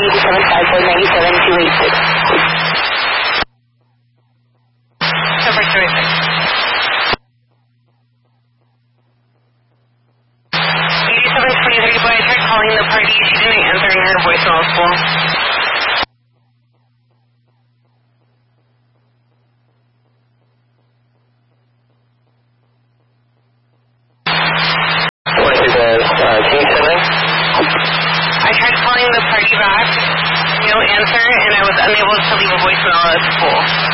Number 286. 8723, boy, I tried calling the party. She didn't answer and her voicemail was full. I tried calling the party back, no answer, and I was unable to leave a voicemail. It's full.